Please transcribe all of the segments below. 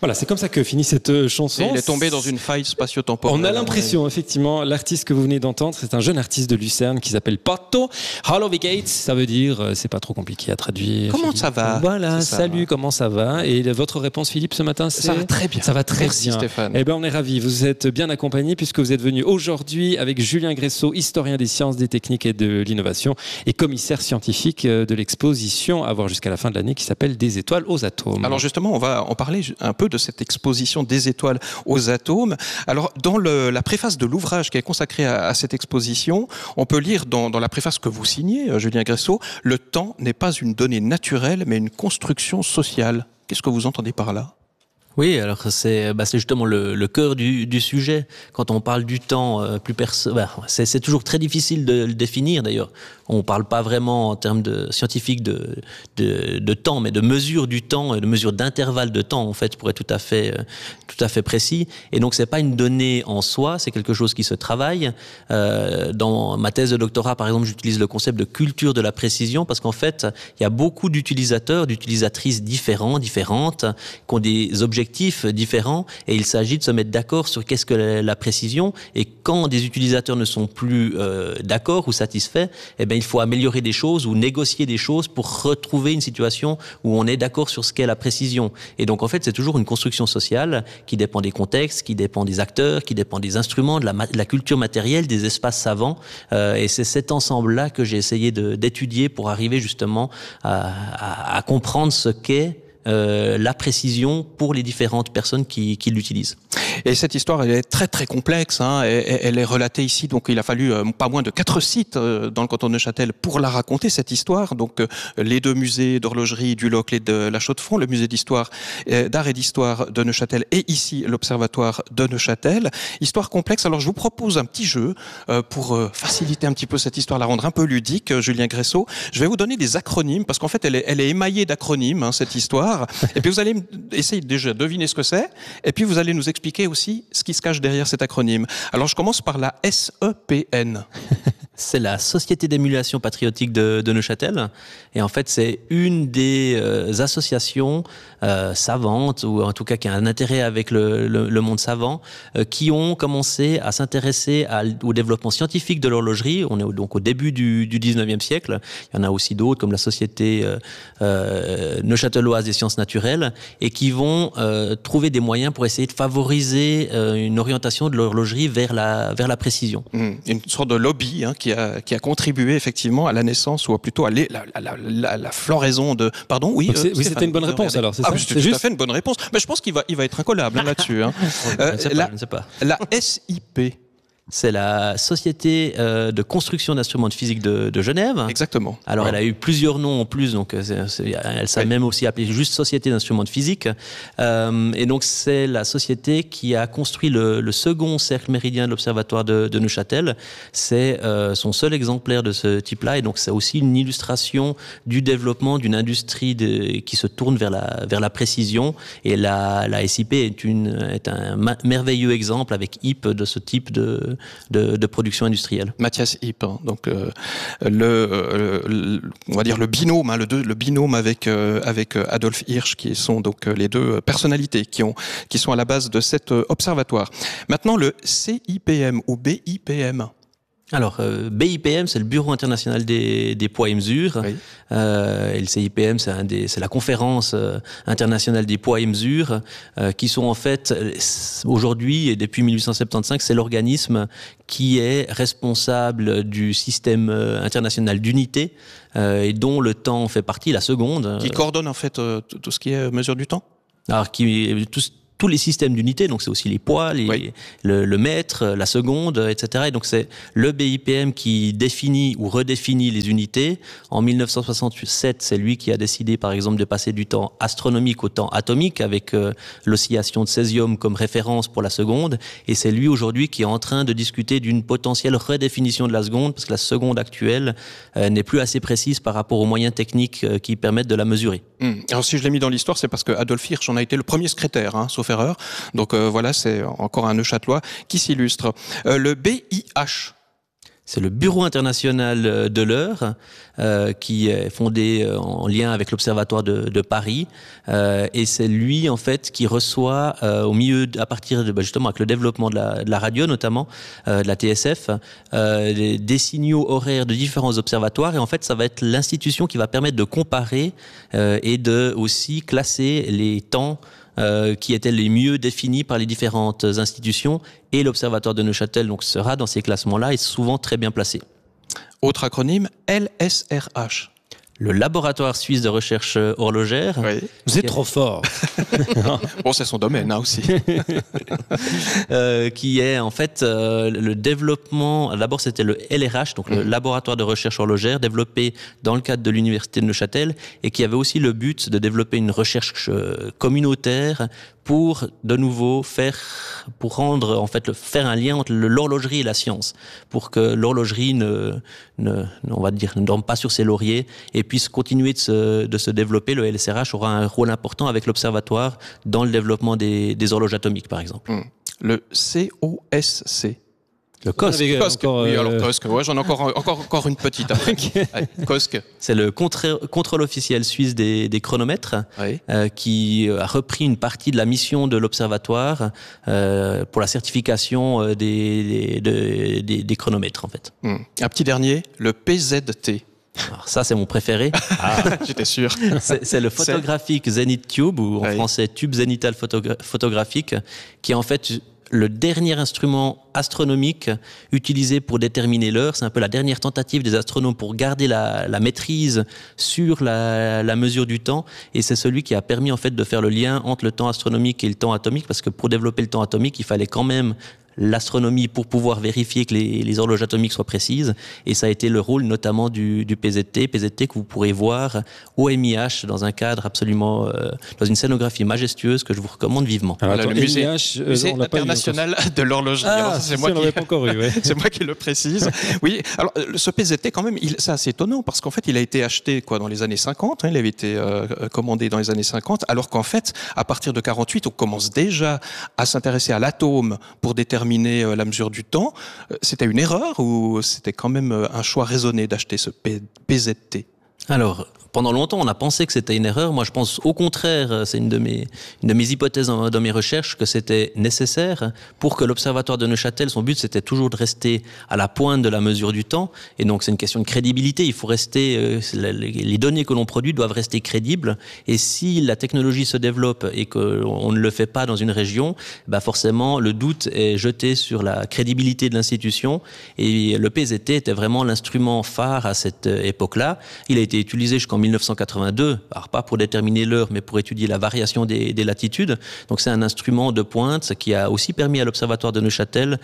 Voilà, c'est comme ça que finit cette chanson. Et il est tombé dans une faille spatio-temporelle. On a l'impression, effectivement, l'artiste que vous venez d'entendre, c'est un jeune artiste de Lucerne qui s'appelle Pato. Hello Gates, ça veut dire, c'est pas trop compliqué à traduire. Comment Philippe. ça va? Voilà, ça, salut, comment ça va? Et votre réponse, Philippe, ce matin, c'est... Ça va très bien. Ça va très Merci bien. Stéphane. Eh bien, on est ravis. Vous êtes bien accompagnés puisque vous êtes venu aujourd'hui avec Julien Gressot, historien des sciences, des techniques et de l'innovation et commissaire scientifique de l'exposition à voir jusqu'à la fin de l'année qui s'appelle Des étoiles aux atomes. Alors justement, on va en parler un peu de cette exposition des étoiles aux atomes. Alors dans la préface de l'ouvrage qui est consacré à cette exposition, on peut lire dans la préface que vous signez, Julien Gressot, « Le temps n'est pas une donnée naturelle, mais une construction sociale ». Qu'est-ce que vous entendez par là ? Oui, alors c'est justement le cœur du sujet. Quand on parle du temps, c'est toujours très difficile de le définir. D'ailleurs, on parle pas vraiment en termes scientifiques de temps, mais de mesure du temps et de mesure d'intervalle de temps, en fait, pour être tout à fait précis. Et donc, c'est pas une donnée en soi, c'est quelque chose qui se travaille. Dans ma thèse de doctorat, par exemple, j'utilise le concept de culture de la précision parce qu'en fait, il y a beaucoup d'utilisateurs, d'utilisatrices différentes, qui ont des objectifs différents et il s'agit de se mettre d'accord sur qu'est-ce que la précision et quand des utilisateurs ne sont plus d'accord ou satisfaits, eh bien il faut améliorer des choses ou négocier des choses pour retrouver une situation où on est d'accord sur ce qu'est la précision. Et donc en fait c'est toujours une construction sociale qui dépend des contextes, qui dépend des acteurs, qui dépend des instruments, de la culture matérielle, des espaces savants et c'est cet ensemble-là que j'ai essayé d'étudier pour arriver justement à comprendre ce qu'est la précision pour les différentes personnes qui l'utilisent. Et cette histoire, elle est très très complexe. Elle est relatée ici, donc il a fallu pas moins de 4 sites dans le canton de Neuchâtel pour la raconter, cette histoire. Donc les 2 musées d'horlogerie du Locle et de la Chaux-de-Fonds, le musée d'art et d'histoire de Neuchâtel et ici l'observatoire de Neuchâtel. Histoire complexe. Alors je vous propose un petit jeu pour faciliter un petit peu cette histoire, la rendre un peu ludique, Julien Gressot. Je vais vous donner des acronymes parce qu'en fait elle est émaillée d'acronymes, cette histoire. Et puis vous allez essayer déjà de deviner ce que c'est, et puis vous allez nous expliquer aussi ce qui se cache derrière cet acronyme. Alors je commence par la SEPN. C'est la Société d'émulation patriotique de Neuchâtel. Et en fait, c'est une des associations savantes, ou en tout cas qui a un intérêt avec le monde savant, qui ont commencé à s'intéresser au développement scientifique de l'horlogerie. On est donc au début du 19e siècle. Il y en a aussi d'autres, comme la Société neuchâteloise des sciences naturelles, et qui vont trouver des moyens pour essayer de favoriser une orientation de l'horlogerie vers la précision. Une sorte de lobby qui a contribué effectivement à la naissance ou plutôt à la floraison de... Pardon, oui. Oui, c'était une bonne réponse alors, c'est ça? C'est tout à fait une bonne réponse. Mais je pense qu'il va être incollable là-dessus. Je ne sais pas. La SIP. C'est la Société de construction d'instruments de physique de Genève. Exactement. Alors, elle a eu plusieurs noms en plus, donc elle s'est même aussi appelée juste Société d'instruments de physique. Et donc, c'est la société qui a construit le second cercle méridien de l'Observatoire de Neuchâtel. C'est son seul exemplaire de ce type-là, et donc c'est aussi une illustration du développement d'une industrie qui se tourne vers la précision. Et la SIP est un merveilleux exemple avec HIP de ce type de production industrielle. Matthias Hipp, donc on va dire le binôme, le binôme avec Adolf Hirsch, qui sont donc les 2 personnalités qui sont à la base de cet observatoire. Maintenant le CIPM ou BIPM. Alors, BIPM, c'est le Bureau international des poids et mesures. Oui. Et le CIPM, c'est la conférence internationale des poids et mesures, qui sont en fait, aujourd'hui et depuis 1875, c'est l'organisme qui est responsable du système international d'unité et dont le temps fait partie, la seconde. Qui coordonne en fait tout ce qui est mesure du temps. Alors, tous les systèmes d'unité, donc c'est aussi les poids, le mètre, la seconde, etc. Et donc c'est le BIPM qui définit ou redéfinit les unités. En 1967, c'est lui qui a décidé, par exemple, de passer du temps astronomique au temps atomique avec l'oscillation de césium comme référence pour la seconde. Et c'est lui aujourd'hui qui est en train de discuter d'une potentielle redéfinition de la seconde, parce que la seconde actuelle n'est plus assez précise par rapport aux moyens techniques qui permettent de la mesurer. Alors si je l'ai mis dans l'histoire, c'est parce que Adolf Hirsch en a été le premier secrétaire, sauf erreur. Donc voilà, c'est encore un Neuchâtelois qui s'illustre. Le BIH. C'est le Bureau international de l'heure qui est fondé en lien avec l'Observatoire de Paris et c'est lui en fait qui reçoit au milieu à partir de justement avec le développement de la radio notamment de la TSF des signaux horaires de différents observatoires et en fait ça va être l'institution qui va permettre de comparer et de aussi classer les temps qui étaient les mieux définis par les différentes institutions et l'Observatoire de Neuchâtel donc sera dans ces classements-là et souvent très bien placé. Autre acronyme, LSRH. Le laboratoire suisse de recherche horlogère. Oui. Vous êtes trop fort. Bon, c'est son domaine aussi. Qui est en fait le développement. D'abord, c'était le LRH, donc le laboratoire de recherche horlogère, développé dans le cadre de l'université de Neuchâtel, et qui avait aussi le but de développer une recherche communautaire pour de nouveau faire un lien entre l'horlogerie et la science, pour que l'horlogerie on va dire, ne dorme pas sur ses lauriers et puisse continuer de se développer. Le LSRH aura un rôle important avec l'observatoire dans le développement des horloges atomiques, par exemple. Le COSC. Le COSC. COSC. Oui, alors COSC. Ouais, j'en ai encore une petite. Okay. Allez, COSC. C'est le contrôle officiel suisse des chronomètres, oui. Qui a repris une partie de la mission de l'observatoire pour la certification des chronomètres, en fait. Un petit dernier, le PZT. Alors ça, c'est mon préféré. J'étais sûr. C'est le photographique Zenith Tube, ou en français tube zénithal photographique, qui est en fait le dernier instrument astronomique utilisé pour déterminer l'heure. C'est un peu la dernière tentative des astronomes pour garder la maîtrise sur la mesure du temps. Et c'est celui qui a permis en fait de faire le lien entre le temps astronomique et le temps atomique, parce que pour développer le temps atomique, il fallait quand même l'astronomie pour pouvoir vérifier que les horloges atomiques soient précises. Et ça a été le rôle notamment du PZT que vous pourrez voir au MIH dans un cadre absolument, dans une scénographie majestueuse que je vous recommande vivement. Alors, le musée international de l'horlogerie. C'est moi qui le précise. Oui, alors ce PZT quand même, c'est assez étonnant parce qu'en fait il a été acheté dans les années 50, il avait été commandé dans les années 50, alors qu'en fait à partir de 48 on commence déjà à s'intéresser à l'atome pour déterminer la mesure du temps. C'était une erreur ou c'était quand même un choix raisonné d'acheter ce PZT? Alors, pendant longtemps, on a pensé que c'était une erreur. Moi, je pense au contraire, c'est une de mes hypothèses dans mes recherches, que c'était nécessaire pour que l'Observatoire de Neuchâtel, son but, c'était toujours de rester à la pointe de la mesure du temps. Et donc, c'est une question de crédibilité. Il faut rester, les données que l'on produit doivent rester crédibles. Et si la technologie se développe et qu'on ne le fait pas dans une région, forcément, le doute est jeté sur la crédibilité de l'institution. Et le PZT était vraiment l'instrument phare à cette époque-là. Il a été utilisé jusqu'en 1982, alors pas pour déterminer l'heure, mais pour étudier la variation des latitudes. Donc c'est un instrument de pointe qui a aussi permis à l'Observatoire de Neuchâtel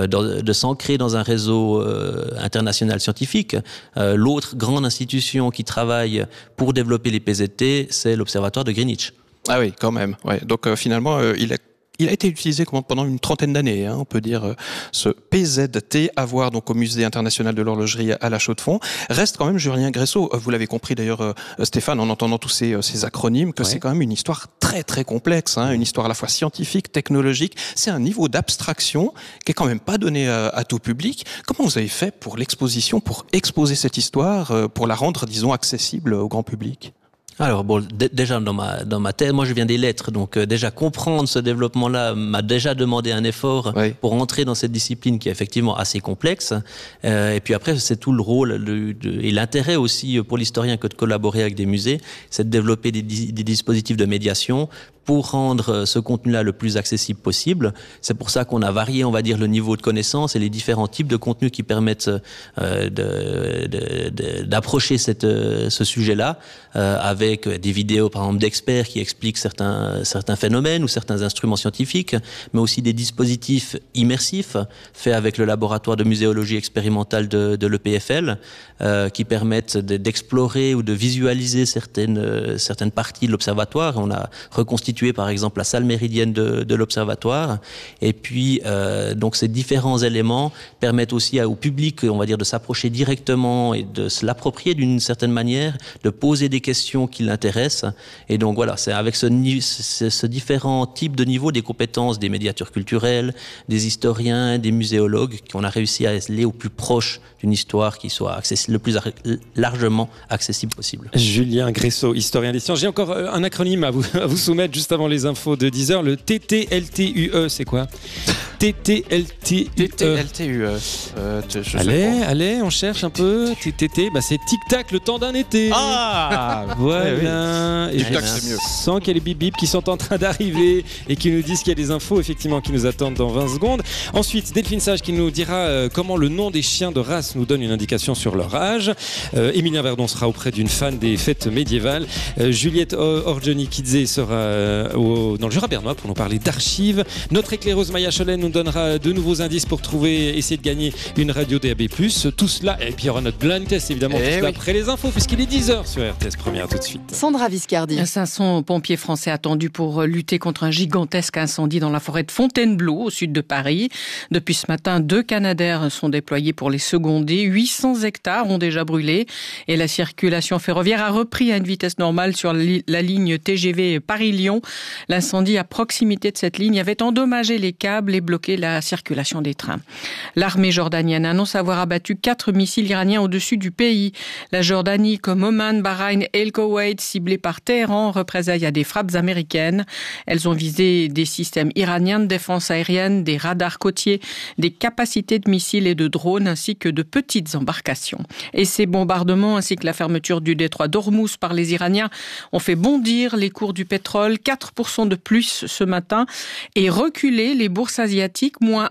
de s'ancrer dans un réseau international scientifique. L'autre grande institution qui travaille pour développer les PZT, c'est l'Observatoire de Greenwich. Ah oui, quand même. Ouais. Donc finalement, il a été utilisé pendant une trentaine d'années, on peut dire, ce PZT, à voir donc au Musée international de l'horlogerie à La Chaux-de-Fonds. Reste quand même Julien Gressot, vous l'avez compris d'ailleurs Stéphane, en entendant tous ces acronymes, que c'est quand même une histoire très très complexe, une histoire à la fois scientifique, technologique. C'est un niveau d'abstraction qui est quand même pas donné à tout public. Comment vous avez fait pour l'exposition, pour exposer cette histoire, pour la rendre, disons, accessible au grand public ? Alors bon, déjà dans ma thèse, moi je viens des lettres, donc déjà comprendre ce développement-là m'a déjà demandé un effort pour entrer dans cette discipline qui est effectivement assez complexe. Et puis après, c'est tout le rôle et l'intérêt aussi pour l'historien que de collaborer avec des musées, c'est de développer des dispositifs de médiation pour rendre ce contenu-là le plus accessible possible. C'est pour ça qu'on a varié, on va dire, le niveau de connaissance et les différents types de contenus qui permettent d'approcher ce sujet-là, avec des vidéos, par exemple, d'experts qui expliquent certains phénomènes ou certains instruments scientifiques, mais aussi des dispositifs immersifs faits avec le laboratoire de muséologie expérimentale de l'EPFL, qui permettent d'explorer ou de visualiser certaines parties de l'observatoire. On a reconstitué constituer par exemple la salle méridienne de l'observatoire. Et puis donc ces différents éléments permettent aussi au public, on va dire, de s'approcher directement et de se l'approprier d'une certaine manière, de poser des questions qui l'intéressent. Et donc voilà, c'est avec ce différent type de niveau des compétences des médiateurs culturels, des historiens, des muséologues, qu'on a réussi à aller au plus proche d'une histoire qui soit le plus largement accessible possible. Julien Gressot, historien des sciences. J'ai encore un acronyme à vous soumettre juste avant les infos de 10h. Le TTLTUE, c'est quoi ? TTLTUE. Allez, on cherche un peu. TTT, c'est tic-tac, le temps d'un été. Ah voilà. Oui. Tic-tac, c'est mieux. Je sens qu'il y a les bip-bip qui sont en train d'arriver et qui nous disent qu'il y a des infos, effectivement, qui nous attendent dans 20 secondes. Ensuite, Delphine Sage qui nous dira comment le nom des chiens de race nous donne une indication sur leur âge. Émilien Verdon sera auprès d'une fan des fêtes médiévales. Juliette Orgioni-Kidze sera dans le Jura bernois pour nous parler d'archives. Notre éclaireuse Maya Cholet nous donnera de nouveaux indices pour essayer de gagner une radio DAB+. Tout cela, et puis il y aura notre blind test évidemment après les infos, puisqu'il est 10h sur RTS Première tout de suite. Sandra Viscardi. 500 pompiers français attendus pour lutter contre un gigantesque incendie dans la forêt de Fontainebleau, au sud de Paris. Depuis ce matin, 2 Canadair sont déployés pour les seconder. 800 hectares ont déjà brûlé et la circulation ferroviaire a repris à une vitesse normale sur la ligne TGV Paris-Lyon. L'incendie à proximité de cette ligne avait endommagé les câbles et bloqué la circulation des trains. L'armée jordanienne annonce avoir abattu 4 missiles iraniens au-dessus du pays. La Jordanie, comme Oman, Bahreïn et le Koweït, ciblés par Téhéran, représaillent à des frappes américaines. Elles ont visé des systèmes iraniens de défense aérienne, des radars côtiers, des capacités de missiles et de drones, ainsi que de petites embarcations. Et ces bombardements, ainsi que la fermeture du détroit d'Ormuz par les Iraniens, ont fait bondir les cours du pétrole, 4% de plus ce matin, et reculer les bourses asiatiques, moins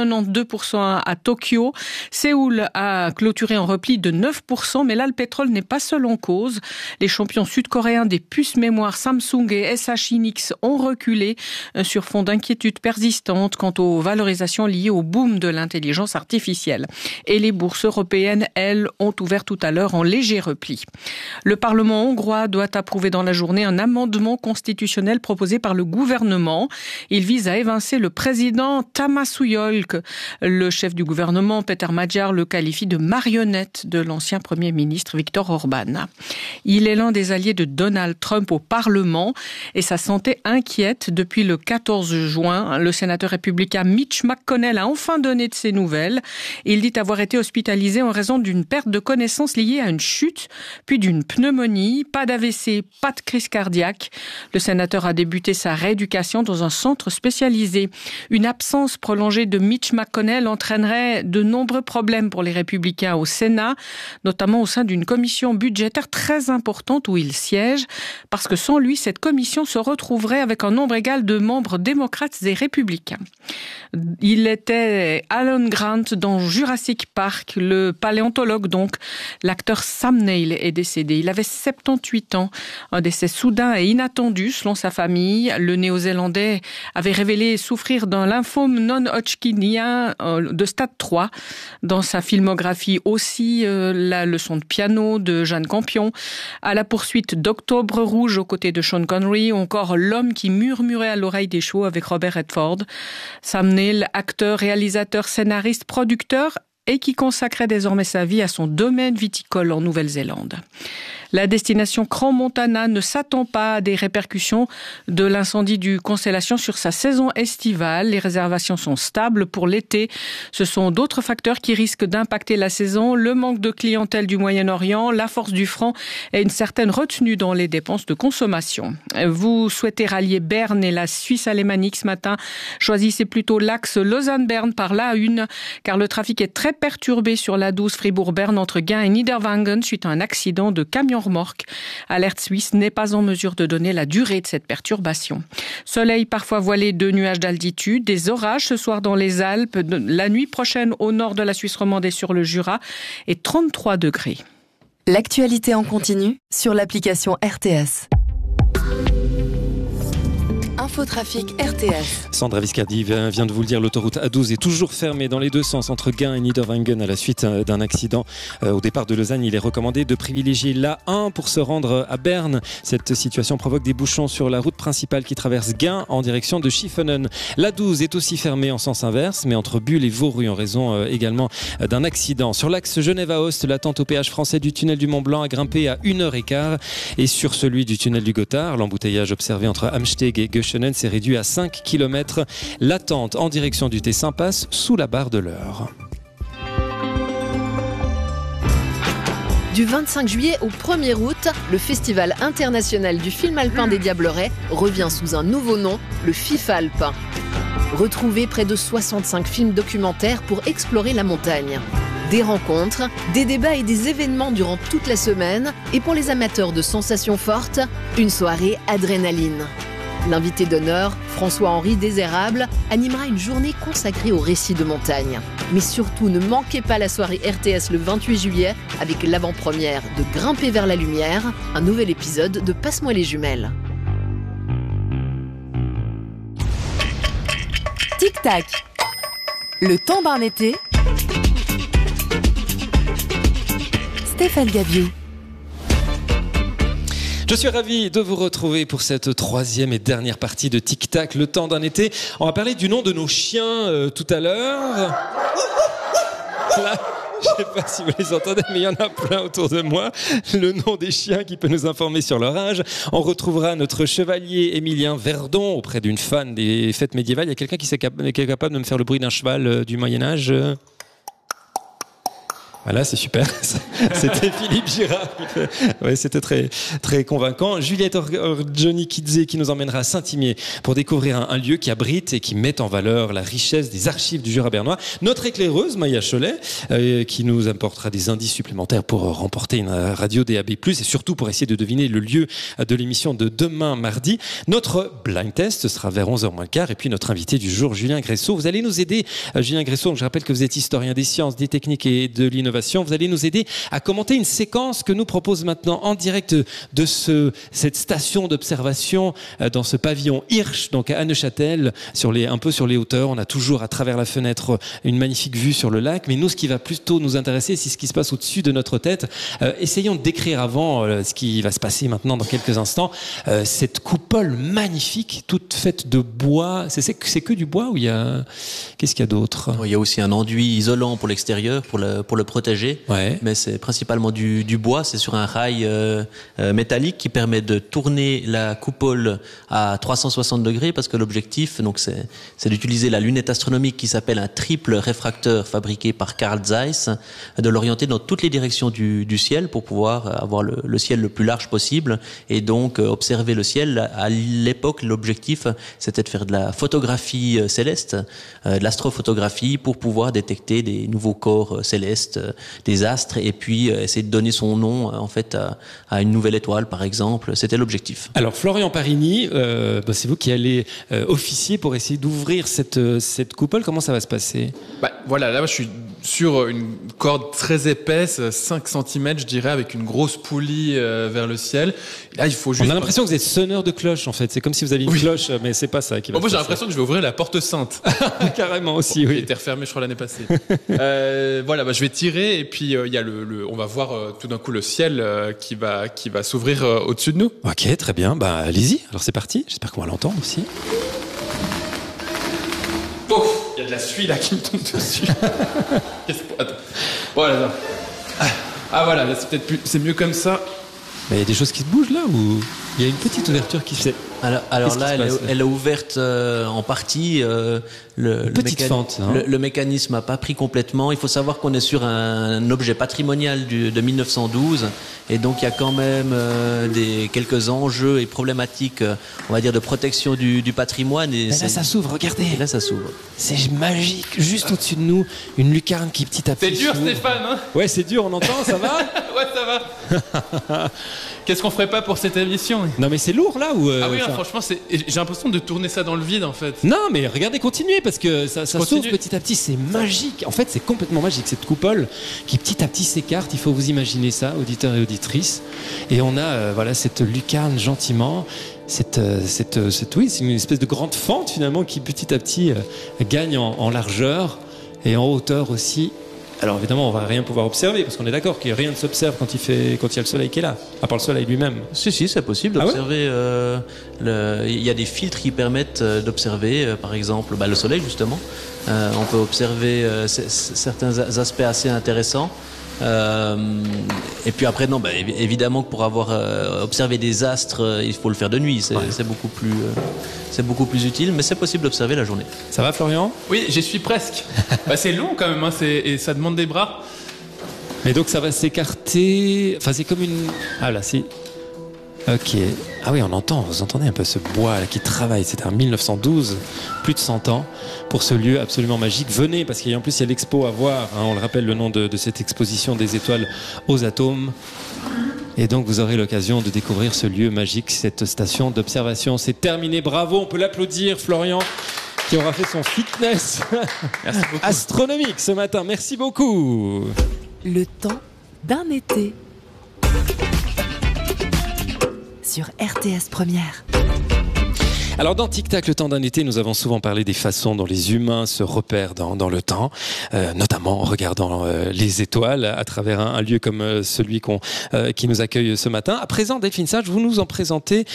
1,92% à Tokyo. Séoul a clôturé en repli de 9%, mais là, le pétrole n'est pas seul en cause. Les champions sud-coréens des puces mémoire Samsung et SH Hynix ont reculé sur fond d'inquiétude persistante quant aux valorisations liées au boom de l'intelligence artificielle. Et les bourses européennes, elles, ont ouvert tout à l'heure en léger repli. Le Parlement hongrois doit approuver dans la journée un amendement constitutionnel proposé par le gouvernement. Il vise à évincer le président Tamasuyolk. Le chef du gouvernement, Peter Magyar, le qualifie de marionnette de l'ancien Premier ministre Viktor Orban. Il est l'un des alliés de Donald Trump au Parlement et sa santé inquiète depuis le 14 juin. Le sénateur républicain Mitch McConnell a enfin donné de ses nouvelles. Il dit avoir été hospitalisé en raison d'une perte de connaissance liée à une chute, puis d'une pneumonie, pas d'AVC, pas de crise cardiaque. Le sénateur a débuté sa rééducation dans un centre spécialisé. Une absence prolongée de Mitch McConnell entraînerait de nombreux problèmes pour les républicains au Sénat, notamment au sein d'une commission budgétaire très importante où il siège, parce que sans lui, cette commission se retrouverait avec un nombre égal de membres démocrates et républicains. Il était Alan Grant dans Jurassic Park, le paléontologue donc. L'acteur Sam Neill est décédé. Il avait 78 ans. Un décès soudain et inattendu selon sa famille. Le Néo-Zélandais avait révélé souffrir d'un lymphome non-hodgkinien de stade 3. Dans sa filmographie aussi, la leçon de piano de Jeanne Campion, à la poursuite d'Octobre Rouge aux côtés de Sean Connery, ou encore L'homme qui murmurait à l'oreille des chevaux avec Robert Redford. Sam Neill, acteur, réalisateur, scénariste, producteur, et qui consacrait désormais sa vie à son domaine viticole en Nouvelle-Zélande. La destination Crans-Montana ne s'attend pas à des répercussions de l'incendie du Constellation sur sa saison estivale. Les réservations sont stables pour l'été. Ce sont d'autres facteurs qui risquent d'impacter la saison. Le manque de clientèle du Moyen-Orient, la force du franc et une certaine retenue dans les dépenses de consommation. Vous souhaitez rallier Berne et la Suisse alémanique ce matin. Choisissez plutôt l'axe Lausanne-Berne par l'A1 car le trafic est très perturbé sur l'A12 Fribourg-Berne entre Gain et Niederwangen suite à un accident de camion remorque. Alerte Suisse n'est pas en mesure de donner la durée de cette perturbation. Soleil parfois voilé de nuages d'altitude, des orages ce soir dans les Alpes, la nuit prochaine au nord de la Suisse romande et sur le Jura et 33 degrés. L'actualité en continu sur l'application RTS. Infotrafic RTS. Sandra Viscardi vient de vous le dire, l'autoroute A12 est toujours fermée dans les deux sens entre Gain et Niederwangen à la suite d'un accident. Au départ de Lausanne, il est recommandé de privilégier l'A1 pour se rendre à Berne. Cette situation provoque des bouchons sur la route principale qui traverse Gain en direction de Schiffenen. L'A12 est aussi fermée en sens inverse, mais entre Bulle et Vauru en raison également d'un accident. Sur l'axe Genève-Aoste, l'attente au péage français du tunnel du Mont-Blanc a grimpé à 1h15 et sur celui du tunnel du Gothard, l'embouteillage observé entre Amsteg et Göschenen s'est réduit à 5 km. L'attente en direction du Tessin passe sous la barre de l'heure. Du 25 juillet au 1er août, le Festival international du film alpin des Diablerets revient sous un nouveau nom, le FIFALP. Retrouvez près de 65 films documentaires pour explorer la montagne. Des rencontres, des débats et des événements durant toute la semaine. Et pour les amateurs de sensations fortes, une soirée adrénaline. L'invité d'honneur, François-Henri Désérable, animera une journée consacrée aux récits de montagne. Mais surtout, ne manquez pas la soirée RTS le 28 juillet avec l'avant-première de Grimper vers la lumière, un nouvel épisode de Passe-moi les jumelles. Tic-tac. Le temps d'un été. Stéphane Gavier. Je suis ravi de vous retrouver pour cette troisième et dernière partie de Tic Tac, le temps d'un été. On va parler du nom de nos chiens tout à l'heure. Là, je ne sais pas si vous les entendez, mais il y en a plein autour de moi. Le nom des chiens qui peut nous informer sur leur âge. On retrouvera notre chevalier Émilien Verdon auprès d'une fan des fêtes médiévales. Il y a quelqu'un qui est capable de me faire le bruit d'un cheval du Moyen-Âge ? Voilà, c'est super. C'était Philippe Girard. Ouais, c'était très, très convaincant. Juliette Orgioni-Kidze qui nous emmènera à Saint-Imier pour découvrir un lieu qui abrite et qui met en valeur la richesse des archives du Jura bernois. Notre éclaireuse, Maya Cholet, qui nous apportera des indices supplémentaires pour remporter une radio DAB+, et surtout pour essayer de deviner le lieu de l'émission de demain mardi. Notre blind test sera vers 11h moins le quart. Et puis notre invité du jour, Julien Gressot. Vous allez nous aider, Julien Gressot. Je rappelle que vous êtes historien des sciences, des techniques et de l'innovation. Vous allez nous aider à commenter une séquence que nous propose maintenant en direct de cette station d'observation dans ce pavillon Hirsch, donc à Neuchâtel, un peu sur les hauteurs. On a toujours à travers la fenêtre une magnifique vue sur le lac, mais nous, ce qui va plutôt nous intéresser, c'est ce qui se passe au-dessus de notre tête. Essayons de décrire avant ce qui va se passer maintenant dans quelques instants. Cette coupole magnifique, toute faite de bois. C'est que du bois ou qu'est-ce qu'il y a d'autre ? Il y a aussi un enduit isolant pour l'extérieur, pour le protéger. Ouais. Mais c'est principalement du bois. C'est sur un rail métallique qui permet de tourner la coupole à 360 degrés parce que l'objectif, donc, c'est d'utiliser la lunette astronomique qui s'appelle un triple réfracteur fabriqué par Carl Zeiss, de l'orienter dans toutes les directions du ciel pour pouvoir avoir le ciel le plus large possible et donc observer le ciel. À l'époque, l'objectif, c'était de faire de la photographie céleste, de l'astrophotographie pour pouvoir détecter des nouveaux corps célestes, des astres, et puis essayer de donner son nom en fait à une nouvelle étoile par exemple. C'était l'objectif. Alors Florian Parigny, c'est vous qui allez officier pour essayer d'ouvrir cette coupole. Comment ça va se passer ? Voilà, là je suis sur une corde très épaisse, 5 cm je dirais, avec une grosse poulie vers le ciel. Et là, il faut juste... On a l'impression que vous êtes sonneur de cloche en fait. C'est comme si vous aviez une cloche, mais c'est pas ça qui va se passer. Moi j'ai l'impression que je vais ouvrir la porte sainte. Carrément aussi, oui. Qui était refermée je crois l'année passée. Voilà, je vais tirer et puis il y a on va voir tout d'un coup le ciel qui va s'ouvrir au-dessus de nous. Ok, très bien. Allez-y. Alors c'est parti. J'espère qu'on va l'entendre aussi. Il y a de la suie là qui me tombe dessus. Attends. Voilà. Voilà, là, c'est mieux comme ça. Mais il y a des choses qui se bougent là ou il y a une petite ouverture qui se fait. Alors là, elle est ouverte en partie. Le mécanisme n'a pas pris complètement. Il faut savoir qu'on est sur un objet patrimonial de 1912, et donc il y a quand même quelques enjeux et problématiques, on va dire, de protection du patrimoine. Et là, ça s'ouvre. Regardez. Et là, ça s'ouvre. C'est magique. Juste au-dessus de nous, une lucarne qui petit à petit. C'est dur, Stéphane. Hein, ouais, c'est dur. On entend. Ça va? Ouais, ça va. Qu'est-ce qu'on ferait pas pour cette émission? Non, mais c'est lourd là ou Ah oui, franchement, j'ai l'impression de tourner ça dans le vide en fait. Non, mais regardez, continuez parce que ça s'ouvre petit à petit. C'est magique. En fait, c'est complètement magique cette coupole qui petit à petit s'écarte. Il faut vous imaginer ça, auditeurs et auditrices. Et on a cette lucarne gentiment. oui, c'est une espèce de grande fente finalement qui petit à petit gagne en largeur et en hauteur aussi. Alors évidemment, on va rien pouvoir observer parce qu'on est d'accord que rien ne s'observe quand il y a le soleil qui est là, à part le soleil lui-même. Si, c'est possible d'observer. Il y a des filtres qui permettent d'observer, par exemple, le soleil justement. On peut observer certains aspects assez intéressants. Et puis après, non, évidemment que pour avoir observé des astres, il faut le faire de nuit. C'est beaucoup plus utile, mais c'est possible d'observer la journée. Ça va, Florian ? Oui, j'y suis presque. C'est long quand même, et ça demande des bras. Et donc ça va s'écarter. Enfin, c'est comme une. Ah là, c'est. Ok. Ah oui, vous entendez un peu ce bois là qui travaille. C'était en 1912, plus de 100 ans, pour ce lieu absolument magique. Venez, parce qu'en plus il y a l'expo à voir. On le rappelle, le nom de cette exposition des étoiles aux atomes. Et donc vous aurez l'occasion de découvrir ce lieu magique, cette station d'observation. C'est terminé, bravo, on peut l'applaudir, Florian, qui aura fait son fitness astronomique ce matin. Merci beaucoup. Le temps d'un été. Sur RTS Première. Alors dans Tic Tac, le temps d'un été, nous avons souvent parlé des façons dont les humains se repèrent dans le temps, notamment en regardant les étoiles à travers un lieu comme celui qui nous accueille ce matin. À présent, Delphine Sage, vous nous en présentez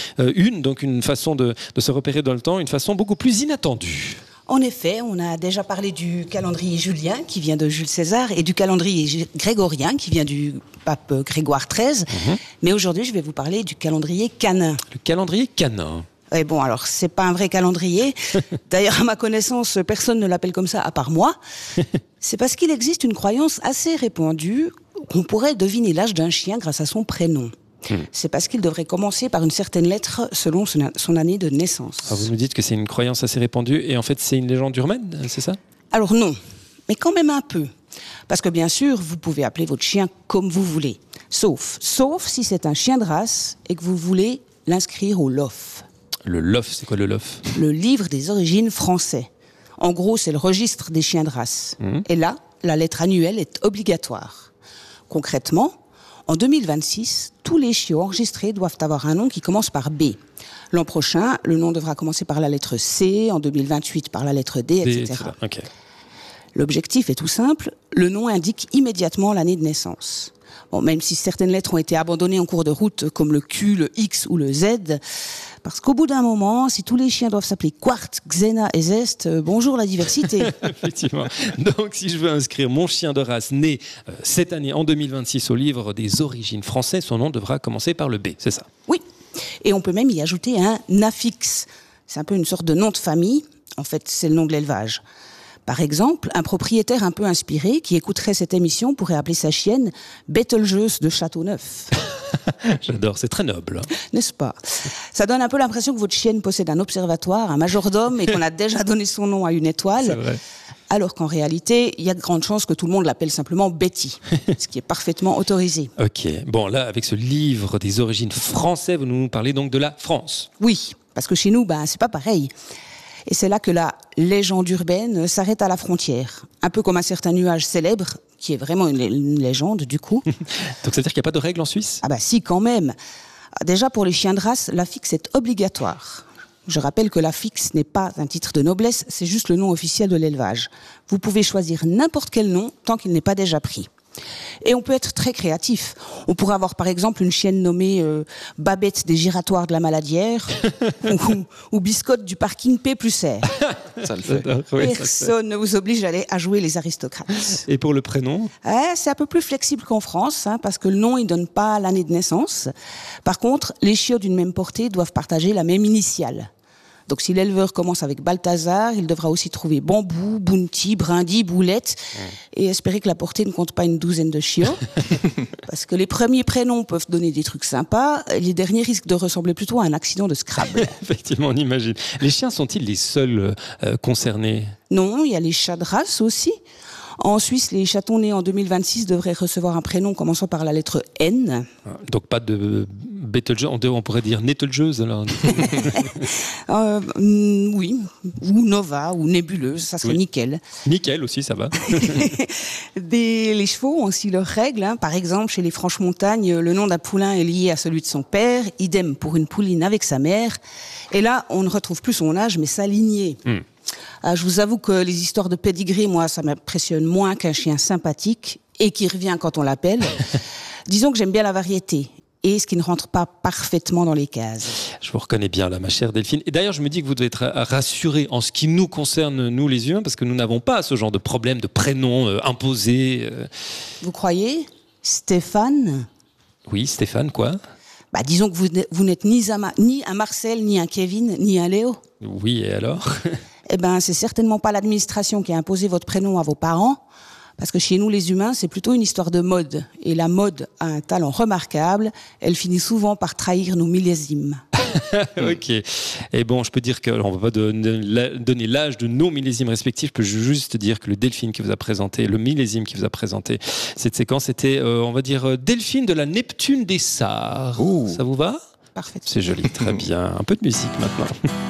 une façon de se repérer dans le temps, une façon beaucoup plus inattendue. En effet, on a déjà parlé du calendrier julien qui vient de Jules César et du calendrier grégorien qui vient du pape Grégoire XIII. Mais aujourd'hui, je vais vous parler du calendrier canin. Le calendrier canin. Oui, bon, alors, c'est pas un vrai calendrier. D'ailleurs, à ma connaissance, personne ne l'appelle comme ça, à part moi. C'est parce qu'il existe une croyance assez répandue qu'on pourrait deviner l'âge d'un chien grâce à son prénom. C'est parce qu'il devrait commencer par une certaine lettre selon son année de naissance. Alors vous nous dites que c'est une croyance assez répandue et en fait c'est une légende urbaine, c'est ça ? Alors non, mais quand même un peu. Parce que bien sûr, vous pouvez appeler votre chien comme vous voulez. Sauf si c'est un chien de race et que vous voulez l'inscrire au LOF. Le LOF, c'est quoi le LOF ? Le livre des origines français. En gros, c'est le registre des chiens de race. Et là, la lettre annuelle est obligatoire. Concrètement, en 2026, tous les chiots enregistrés doivent avoir un nom qui commence par B. L'an prochain, le nom devra commencer par la lettre C, en 2028 par la lettre D, etc. Okay. L'objectif est tout simple, le nom indique immédiatement l'année de naissance. Bon, même si certaines lettres ont été abandonnées en cours de route, comme le Q, le X ou le Z, parce qu'au bout d'un moment, si tous les chiens doivent s'appeler Quart, Xena et Zest, bonjour la diversité. Effectivement. Donc, si je veux inscrire mon chien de race né cette année, en 2026, au livre des origines françaises, son nom devra commencer par le B, c'est ça ? Oui. Et on peut même y ajouter un affixe. C'est un peu une sorte de nom de famille. En fait, c'est le nom de l'élevage. Par exemple, un propriétaire un peu inspiré qui écouterait cette émission pourrait appeler sa chienne Betelgeuse de Châteauneuf. J'adore, c'est très noble. N'est-ce pas ? Ça donne un peu l'impression que votre chienne possède un observatoire, un majordome et qu'on a déjà donné son nom à une étoile. C'est vrai. Alors qu'en réalité, il y a de grandes chances que tout le monde l'appelle simplement Betty, ce qui est parfaitement autorisé. Ok, bon là, avec ce livre des origines françaises, vous nous parlez donc de la France. Oui, parce que chez nous, c'est pas pareil. Et c'est là que la légende urbaine s'arrête à la frontière. Un peu comme un certain nuage célèbre, qui est vraiment une légende du coup. Donc ça veut dire qu'il n'y a pas de règle en Suisse ? Ah si, quand même. Déjà pour les chiens de race, l'affixe est obligatoire. Je rappelle que l'affixe n'est pas un titre de noblesse, c'est juste le nom officiel de l'élevage. Vous pouvez choisir n'importe quel nom tant qu'il n'est pas déjà pris. Et on peut être très créatif. On pourrait avoir par exemple une chienne nommée Babette des giratoires de la Maladière ou Biscotte du parking P plus R. Ça le fait. Personne ne vous oblige à jouer les aristocrates. Et pour le prénom ? C'est un peu plus flexible qu'en France, parce que le nom il donne pas l'année de naissance. Par contre, les chiots d'une même portée doivent partager la même initiale. Donc si l'éleveur commence avec Balthazar, il devra aussi trouver Bambou, Bounty, Brindy, Boulette et espérer que la portée ne compte pas une douzaine de chiots. Parce que les premiers prénoms peuvent donner des trucs sympas, les derniers risquent de ressembler plutôt à un accident de Scrabble. Effectivement, on imagine. Les chiens sont-ils les seuls concernés ? Non, il y a les chats de race aussi. En Suisse, les chatons nés en 2026 devraient recevoir un prénom commençant par la lettre N. Donc pas de Betelgeuse, on pourrait dire Netelgeuse alors. Oui, ou Nova, ou nébuleuse, ça serait nickel. Nickel aussi, ça va. Les chevaux ont aussi leurs règles. Par exemple, chez les Franches-Montagnes, le nom d'un poulain est lié à celui de son père. Idem pour une pouline avec sa mère. Et là, on ne retrouve plus son âge, mais sa lignée. Je vous avoue que les histoires de pedigree, moi, ça m'impressionne moins qu'un chien sympathique et qui revient quand on l'appelle. Disons que j'aime bien la variété. Et ce qui ne rentre pas parfaitement dans les cases. Je vous reconnais bien là, ma chère Delphine. Et d'ailleurs, je me dis que vous devez être rassurée en ce qui nous concerne, nous les humains, parce que nous n'avons pas ce genre de problème de prénom imposé. Vous croyez ? Stéphane ? Oui, Stéphane, quoi ? Disons que vous n'êtes ni un Marcel, ni un Kevin, ni un Léo. Oui, et alors ? C'est certainement pas l'administration qui a imposé votre prénom à vos parents. Parce que chez nous, les humains, c'est plutôt une histoire de mode. Et la mode a un talent remarquable. Elle finit souvent par trahir nos millésimes. Ok. Et bon, je peux dire qu'on ne va pas donner l'âge de nos millésimes respectifs. Je peux juste dire que le Delphine qui vous a présenté, le millésime qui vous a présenté cette séquence, c'était, on va dire, Delphine de la Neptune des Sarres. Ça vous va ? Parfait. C'est joli, très bien. Un peu de musique maintenant.